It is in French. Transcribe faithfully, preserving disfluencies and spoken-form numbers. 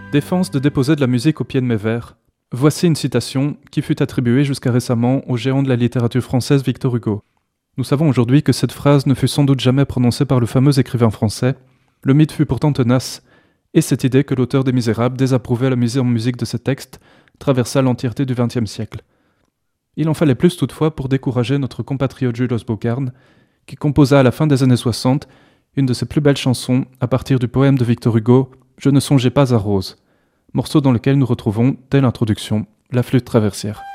Défense de déposer de la musique au pied de mes vers. Voici une citation qui fut attribuée jusqu'à récemment au géant de la littérature française Victor Hugo. Nous savons aujourd'hui que cette phrase ne fut sans doute jamais prononcée par le fameux écrivain français. Le mythe fut pourtant tenace, et cette idée que l'auteur des Misérables désapprouvait la mise en musique de ces textes traversa l'entièreté du vingtième siècle. Il en fallait plus toutefois pour décourager notre compatriote Jules Hosbocarn, qui composa à la fin des années soixante une de ses plus belles chansons à partir du poème de Victor Hugo « Je ne songeais pas à Rose », morceau dans lequel nous retrouvons, dès l'introduction, la flûte traversière.